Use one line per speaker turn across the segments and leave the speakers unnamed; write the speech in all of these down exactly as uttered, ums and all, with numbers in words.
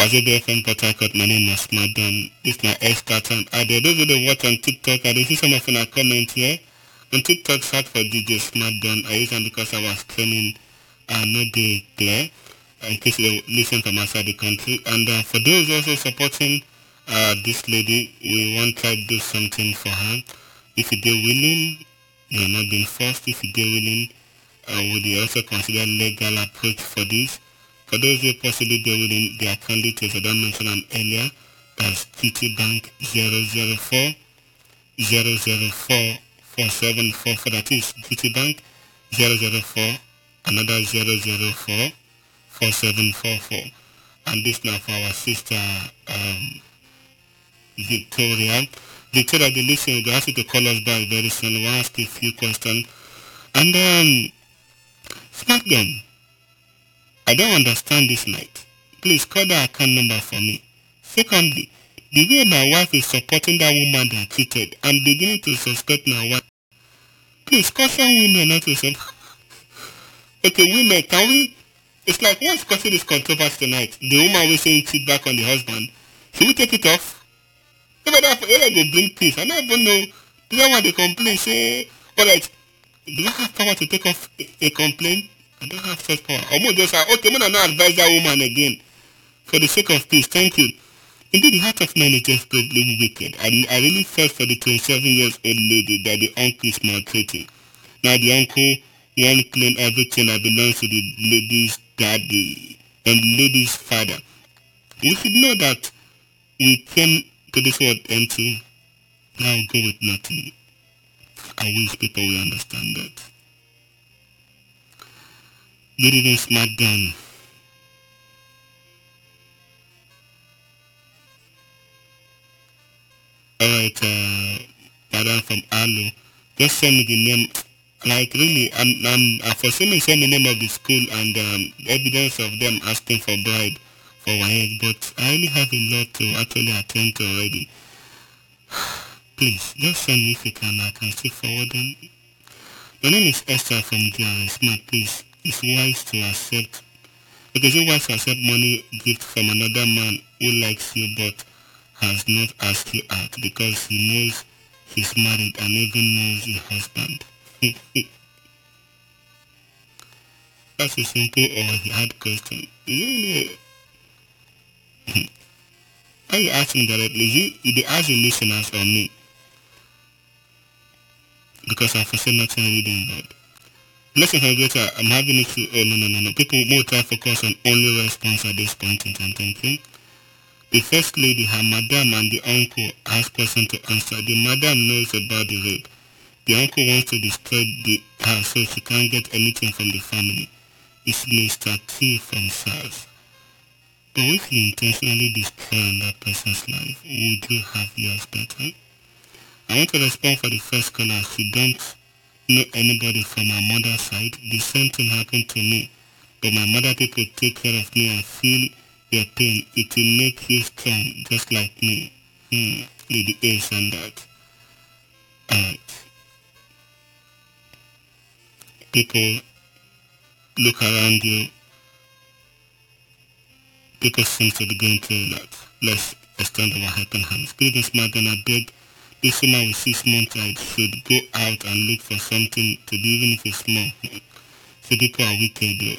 Wazobia F M Port Harcourt, my name is Smartdown. This is my expert on Ade. Those who don't watch on TikTok, I see some of our comments here. On TikTok, search for D J Smartdown. I use them because I was training uh, not the clear, uh, in case you listen from outside the country. And uh, for those also supporting uh, this lady, we want to try to do something for her. If you're willing, you're not being forced. If you're willing, uh, would you also consider legal approach for this? For those who possibly be willing, the account details I don't mention them earlier. That's G T Bank zero zero four zero zero four four seven four four. That is G T Bank zero zero four another zero zero four four seven four four. And this now for our sister um, Victoria. Victoria, the listener, we ask you to call us back very soon. We'll ask you a few questions. And um, Smartdown, I don't understand this night. Please call the account number for me. Secondly, the way my wife is supporting that woman that cheated, I'm beginning to suspect my wife. Please caution women not to support. Okay, women, can we? It's like what's causing this controversy tonight? The woman will say cheat back on the husband. Should we take it off? If I don't go bring peace, I don't even know. Do I want to complain? Say, alright, do I have power to take off a, a complaint? I don't have such power. I'm just say, okay, I'm not advise that woman again. For the sake of peace, thank you. Indeed, the heart of man is just totally wicked. I, I really felt for the twenty-seven years old lady that the uncle is maltreating. Now the uncle won't claim everything that belongs to the lady's daddy and the lady's father. We should know that we came to this world empty. Now go with nothing. I wish people will understand that. Good evening, Smartdown. Alright, uh, madam from Alo, just send me the name. Like, really, I'm, I'm, I'm for some send the name of the school and um, evidence of them asking for bribe for Wayek, but I only have a lot to actually attend to already. Please, just send me if you can, I can still forward them. My name is Esther from J R S. Smart, please. It's wise to accept, because it's wise to accept money gift from another man who likes you but has not asked you out because he knows he's married and even knows your husband. That's a simple or hard question. Is it really? Are you asking directly? Is it, did they ask the listeners or me? Because I foresee nothing really involved. Listen, Greater, I'm having issue. Oh, no, no, no, no. People more try to focus on only response at this point in time. Thank you. The first lady, her madam and the uncle ask question to answer. The madam knows about the rape. The uncle wants to destroy the house so she can't get anything from the family. It's Mister T from SARS. But if you intentionally destroy that person's life, would you have yours better? I want to respond for the first caller. She don't know anybody from my mother's side. The same thing happened to me. But my mother people take care of me and feel your pain. It will make you strong, just like me. Hmm, Lady A and that. Alright. People look around you. People seem to be going through a lot. Let's extend our helping hands. Good evening, Smartdown. I beg this woman with six months old should go out and look for something to do, even if it's small. So people are wicked though.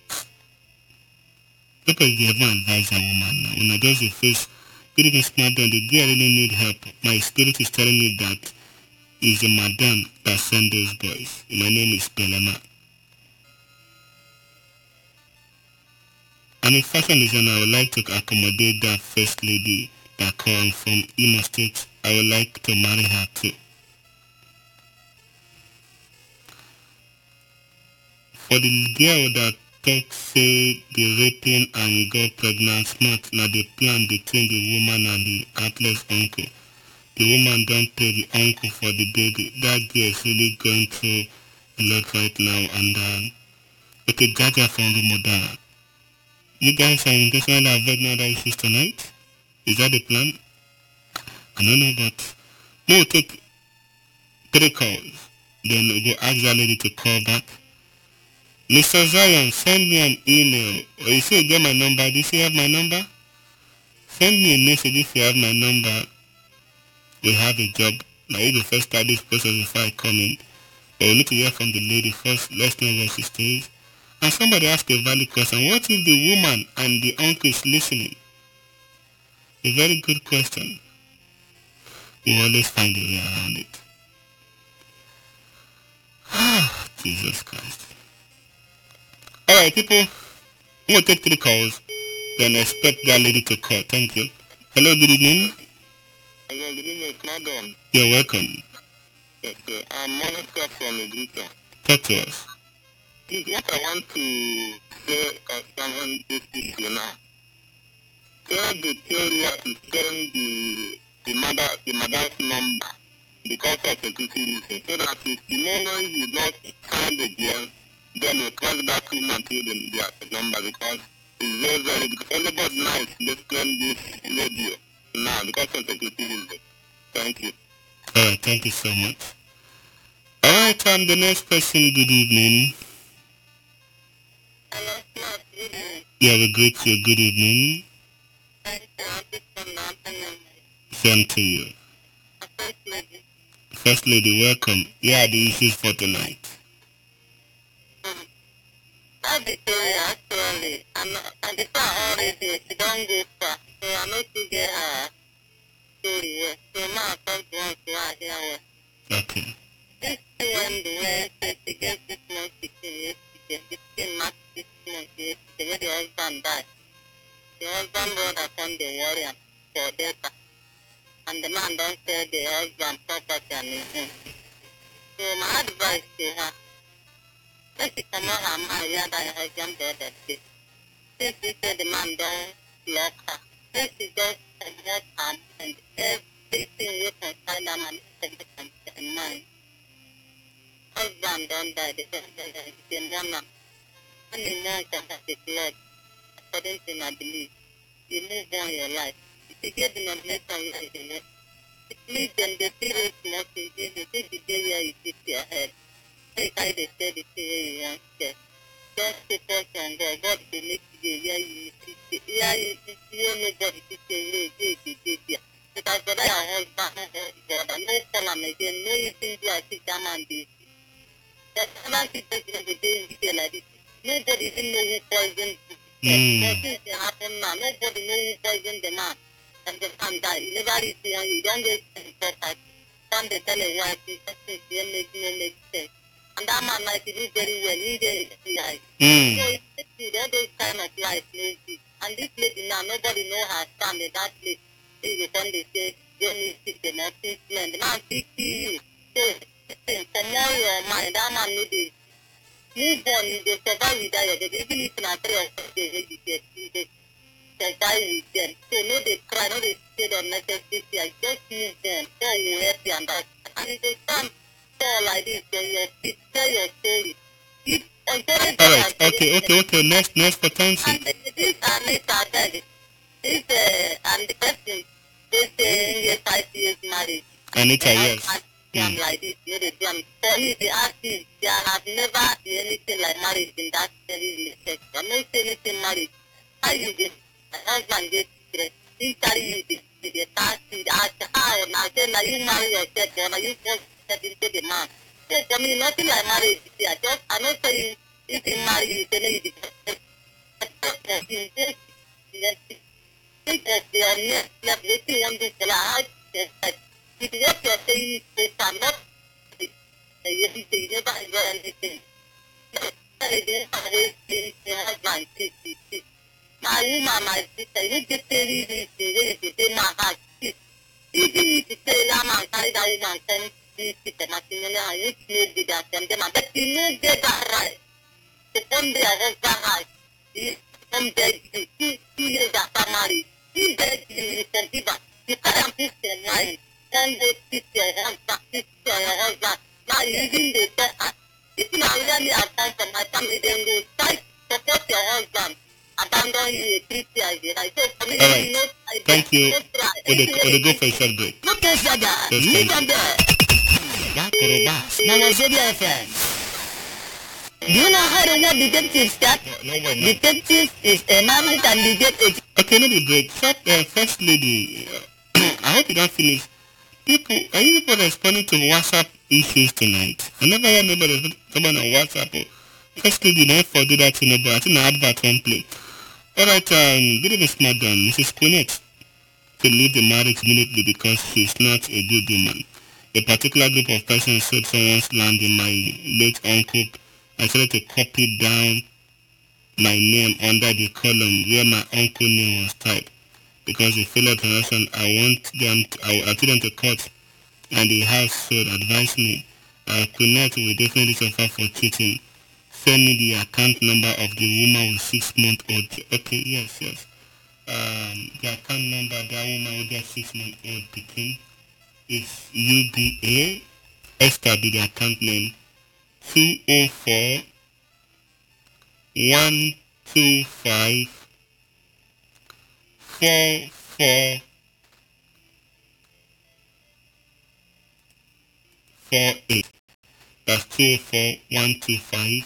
People you ever advise a woman now. When I does the face, good evening, Smartdown. The girl really need help. My spirit is telling me that it's a madam that sent those boys. My name is Belema. I'm a fashion designer. I would like to accommodate that first lady that comes from Imo State. I would like to marry her too. For the girl that talk say the raping and got pregnant, Smart, now the plan between the woman and the heartless uncle. The woman don't pay the uncle for the baby. That girl is really going through a lot right now. And um, okay, Jaja from Rumodara. You guys are intentionally avoiding other issues tonight? Is that the plan? I don't know, but we'll take three calls. Then we'll go ask that lady to call back. Mister Zion, send me an email. Or you say you get my number. Do you say you have my number? Send me a message if you have my number. We have a job. Now you go first start this process before I come in. But we need to hear from the lady first. Let's know where she stays. And somebody asked a valid question. What if the woman and the uncle is listening? A very good question. We always find a way around it. Ah, Jesus Christ. Alright, people. I'm going to take three calls. Then expect that lady to call. Thank you. Hello, good evening.
Hello, good evening, madam.
You're welcome.
Okay, I'm Monica from Igrika.
Talk to us.
This is what I want to say concerning this issue now. Tell the carrier to send the, the mother, the mother's number because of security reasons, so that if the moment you not find the girl, then you call back home and tell them their number because it's very, very good. Everybody now is listening this radio now because of security reasons. Thank you.
Alright, thank you so much. Alright, um, the next person, good evening.
Hello, good evening.
Yeah, we greet you, good evening. Same to you.
First lady.
First lady, welcome. Yeah, the issues for tonight.
That's the story actually. I'm and the car already she don't go far. So I know to get her story well. So now I come to want to her here well.
Okay.
This thing when the way said she get six months yesterday, sixteen months six months yesterday, where the husband died. The husband brother come the worry am for data. And the man don't tell the husband property and his name. So my advice to her, let she come out her mind where that husband brother did. Since she said the man don't lock her, let she just adjust her and everything you can find that man is in mind. Husband don't die, the husband is in the man. When the man can have the blood, according to my belief, you live down your life. If you get the nomination life in it, it means then the serious nothing, you take the day where you sit your head. Take how they say the thing you want to just sit up and go, God will make you where you sit, where you sit, where nobody sit, where you sit, there. Because for that husband, God, no tell him again, no you think you are sit down and be. That man sit down the day you feel like this. Nobody even know who poison. Nothing can happen now. Nobody know who poison the man. And the man died. You never see him. You don't get sense. Some they tell you why he just thinks you make no make sense. And that man like he do very well. He did life.
Mm.
So it's see all those kind of life lazy. And this lady now, nobody know her stand in that place. They the time they say, Jenny sick and I think the man pick you. So tomorrow your mind, that man need it. Move on, they survive without your dead. Even if not three or four days, they survive with them. So no they cry, no they say the necessity. I just move them, tell you happy and that. And if they come tell like this, tell your speech, tell your story. If,
Alright, okay, okay, okay, next, next potential.
and this and this are dead. This, uh, and the person, they say, yes, I see is married.
Anita, yes.
I'm like this, you know, they am for me, the artist, they have never seen anything like marriage in that very respect. I never see anything marriage. How you did, my husband did, he carry you the, the taxi, the ask, how, and I said, now you marry yourself, or now you just step into the man. Yes, I mean, nothing like marriage, I just, I not say you, if you marry, you say, no, you did. Think that they are not, not letting them do the life, if you just say they cannot, you never do anything. Now you, my sister, you get to read this, you did not have it. Even if you say, I'm not carried out and send this to the national, you can't do that, and them, but you know get that right. The one day I have that right. You come there, you see that married. You get to receive it. You can't fix your mind. And they sit your hands back, sit your hands back. Now you even they say, if you are really have time for my family, then they try to support your husband. Abandon you, treat you as I say, for me,
Alright,
you know,
thank you. We'll go for a short break.
Look at that, leave them there. That Kurubas, now I said your friend. Do you know how the word detective starts?
No, no, no.
Detective is a man who can detect
Okay, no be break. First, uh, first lady, uh, I hope you don't finish. People, are you people responding to WhatsApp issues tonight? I never heard nobody responding on WhatsApp. Oh. First lady, never forget that thing, but I think I advert one play. Alright, um, good evening, smart done. Missus Quinet to leave the marriage immediately because she's not a good woman. A particular group of persons sold someone's land in my late uncle. I started to copy down my name under the column where my uncle name was typed. Because the failure transaction, I want them to, I will take them to court and the house should advise me. I could not will definitely suffer for cheating. Send me the account number of the woman with six month old. Okay, yes, yes. Um, the account number of that woman with that six month old pekin is U B A. Esther be the account name. Two oh four one two five four four four eight. That's two oh four one two five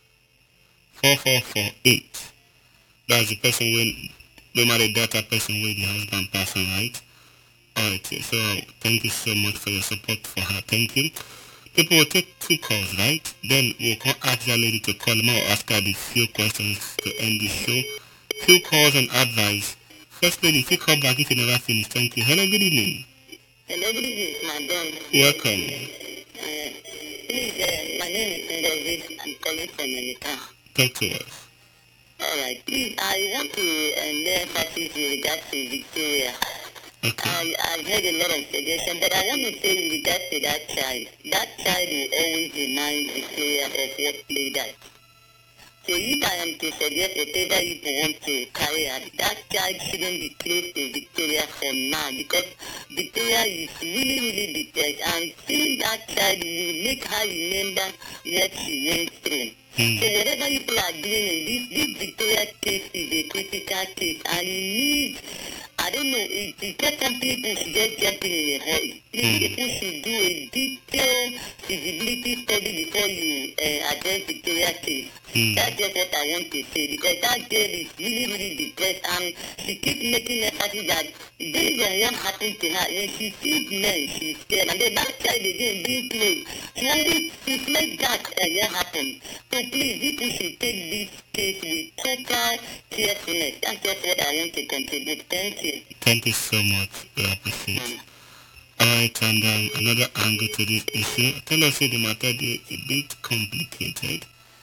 four four four eight. That's the person when no matter data person where the husband person, right? Alright, so thank you so much for your support for her. Thank you. People will take two calls, right? Then we'll call, ask that lady to call them out, ask her the few questions to end the show. Few calls and advice. First lady, if you call back if you never finish, thank you. Hello, good evening.
Hello, good evening, madam.
Welcome.
Uh, please, uh, my name is Ngozi. I'm calling from America.
Talk to us.
Alright, please, I want to uh, lay emphasis with regards to Victoria.
Okay.
I, I've heard a lot of suggestions, but I want to say with regards to that child, that child will always remind Victoria of what played out. So if I am to suggest whatever you want to carry out, that child shouldn't be close to Victoria for now because Victoria is really, really depressed and seeing that child will make her remember what she went through.
Mm.
So whatever people are doing in this, this Victoria case is a critical case and you need, I don't know, it, it's not some people should just jump in in a hurry. Mm. People should do a detailed feasibility study before you uh, address Victoria case. Mm. That's just what I want to say because that girl is really, really depressed and she keeps making emphasis that based on what happened to her, when she sees men, she's scared. And then that child again being close, she only reflects that and what happened. So please, people should take this case with total carefulness. That's just what I want to contribute. Thank you.
Thank you so much. We appreciate it. Mm. Alright, and um, another angle to this issue. Tell us the matter is a bit complicated.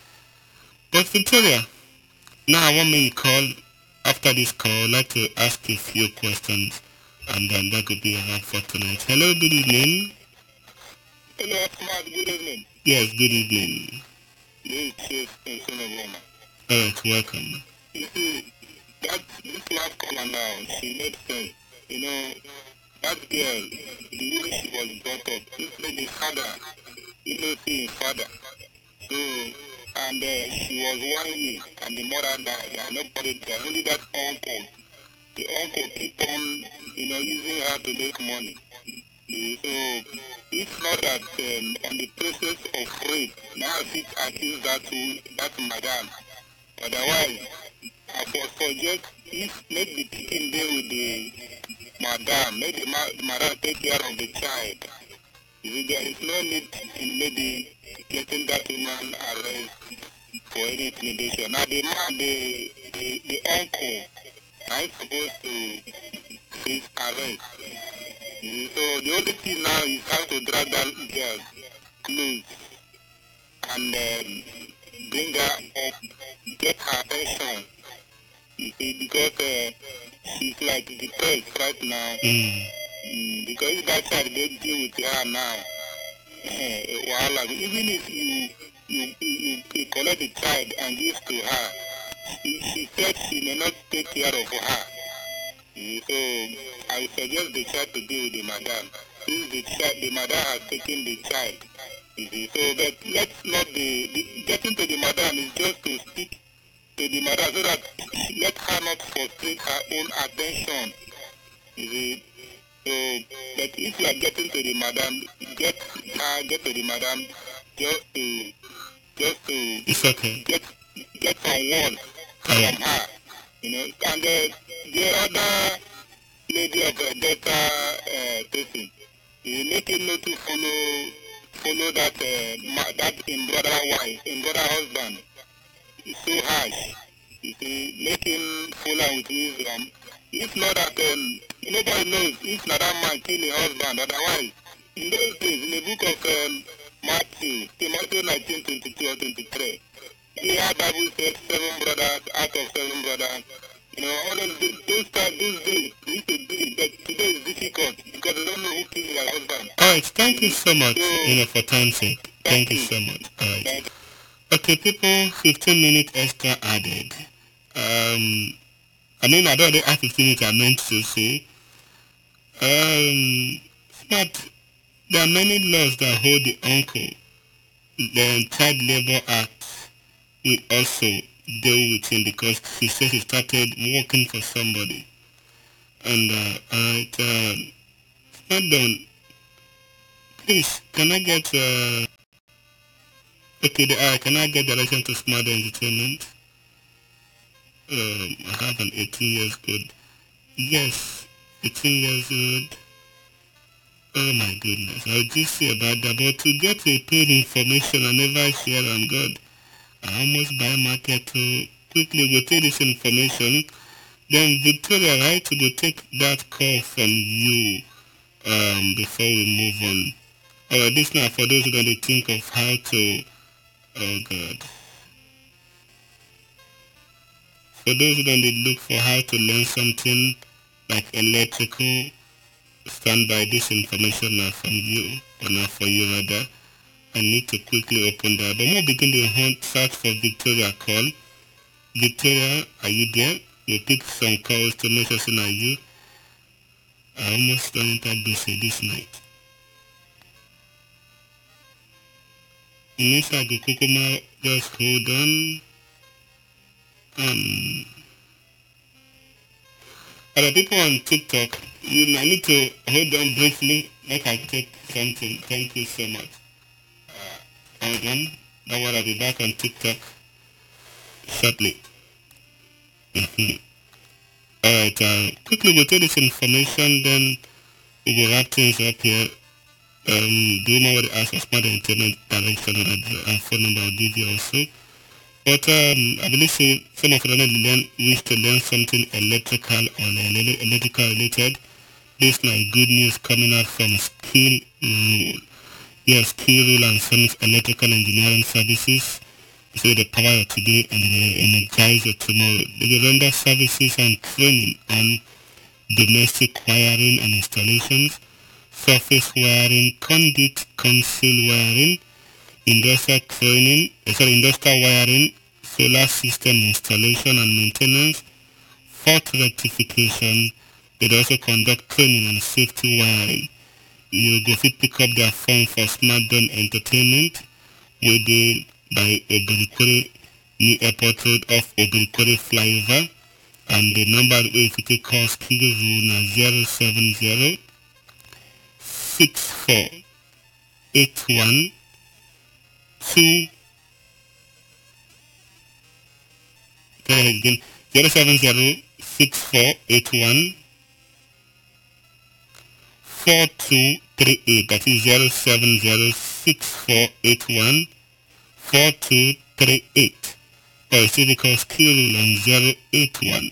But Victoria, now I want me to call, after this call, I'd like to ask you a few questions, and then that could be a wrap for tonight. Hello, good evening.
Hello, good evening.
Yes, good evening.
Yes, yes, yes,
Alright, welcome.
You see, that, this last caller now, she made sense. You know, that girl, the way she was brought up, it's like the father, you know, see his father. So, and uh, she was one year, and the mother died, and nobody there, only that uncle. The uncle keep on, you know, using her to make money. So, it's not that um, on the process of rape, now she accused that to, that madam. Otherwise, I would suggest if make the chicken there with the madam, make the ma- madam take care of the child. If there is no need in maybe getting that woman arrested for any intimidation. Now the man, the, the, the uncle, I'm supposed to face arrest. So the only thing now is how to drag that girl close and um, bring her up, get her attention. You see, because uh, she's like depressed right now. Mm. Mm, because if that child get deal with her now, uh, well, even if you you, you you collect the child and give to her, she, she said she may not take care of her. So I suggest the child to deal with the madam. If the child, the mother has taken the child, so but let's not the, the getting to the madam is just to speak to the mother so that let her not frustrate her own attention. So, but if you are getting to the madam, get her, get to the madam, just to, just to
it's okay.
get, get some word from her. You know, and uh, the other lady of a better uh, person, he make him not to follow follow that uh, ma- that in brother wife, in brother husband. It's so harsh. You see, make him follow with wisdom. If not that, um, nobody knows if not that man kill a husband, otherwise, in those days, in the book of um, Matthew, Matthew nineteen, twenty-two or twenty-three, he had Bible said seven brothers out of seven brothers. You know, all of those, those, those days, they used to do it, but today is difficult because they don't know who killed their husband.
Alright, thank you so much,
So,
you know, for time's sake. Thank
thank
you
you.
so much. Alright.
Thank
Okay, people, fifteen minutes extra added. Um, I mean, I don't know how fifteen minutes I meant to say. Um, but there are many laws that hold the uncle. The Child Labor Act will also deal with him because he says he started working for somebody. And, uh, alright, um, not done. Please, can I get, uh, okay, the, uh, can I get direction to Smart Entertainment? Um, I have an eighteen years old. Yes, eighteen years old. Oh my goodness, I would just say about that, but to get a paid information I never share on God, I almost buy market to quickly go take this information. Then Victoria, right, to go take that call from you um, before we move on. Alright, this now for those who don't think of how to, oh God. For those who don't look for how to learn something like electrical, stand by this information now from you, or not for you rather. I need to quickly open that. But we'll begin the hunt search for Victoria call. Victoria, are you there? We'll pick some calls to make sure are you. I almost don't enter busy this night. Unless I go Kokoma, just hold on. Um, other people on TikTok, you I need to hold on briefly. Let I take something. Thank you so much. Uh, hold on. That one I'll be back on TikTok shortly. Mm-hmm. Alright, uh, quickly we'll take this information, then we will wrap things up here. Um, do you know what it asks for Smart Internet direction and phone number I'll give you also. But um, I believe say, some of you learn, wish to learn something electrical or electrical related. This is like good news coming out from Skill Rule. Yes, Skill Rule and Sons Electrical Engineering Services. So the power of today and the energize of tomorrow. They render services and training on domestic wiring and installations, surface wiring, conduit, conceal wiring, industrial training, sorry, industrial wiring, solar system installation and maintenance, fault rectification. They also conduct training on safety wiring. You go fit pick up their phone for Smart Dome Entertainment, where they by Obirikore New Airport Road off Obirikore Flyover, and the number if you take call Skill Rule na zero seven zero six four eight one two again zero seven zero six four eight one four two three eight. That is zero seven zero six four eight one four two three eight. Or still because Skill Rule on zero eight one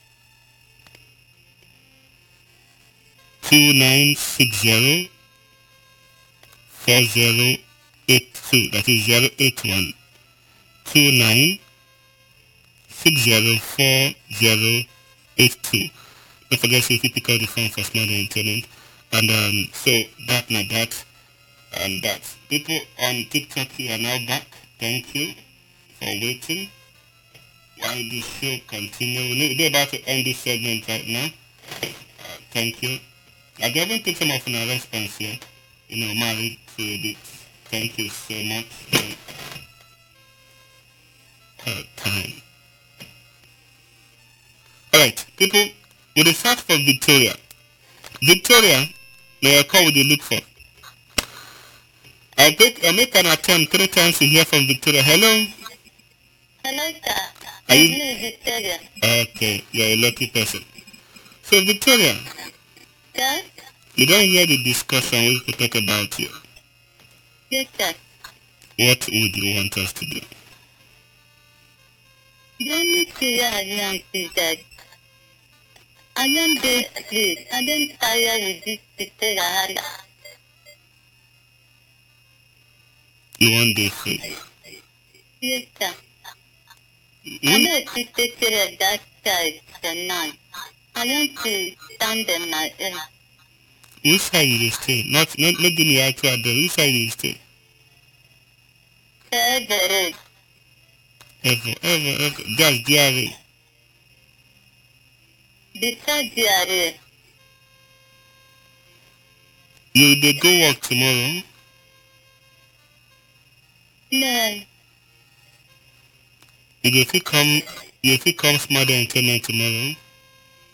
two nine six zero four zero eight two. That is zero eight one two nine six zero four zero eight two. Don't forget to if you pick up the phone for Smart Internet. And um, so that and that and that. People on TikTok here are now back. Thank you for waiting. While this show continues, we're about to end this segment right now. Uh, thank you. I haven't taken some of our response here. You know, married to it. Thank you so much for her time. Alright, people, with a search for Victoria. Victoria, may I call what you look for? I'll, take, I'll make an attempt three times to hear from Victoria. Hello?
Hello, sir.
Are
My
you
name is Victoria.
okay? You're a lucky person. So Victoria,
Sir?
you don't hear the discussion we could talk about here.
Yes, sir.
What would you want us to do?
The only thing I am is that I am the please. I don't tire with this Victoria.
You want day free?
Yes, sir. I
Hmm?
know to take care of that child tonight. I want to stand on my own.
Which side you dey stay? Not not not give me actual address. Which side you dey stay?
Third the road.
Ever, ever, ever. Just D R A.
Beside the area.
You dey go work tomorrow?
No.
You dey fit come you fit come small entertainment tomorrow?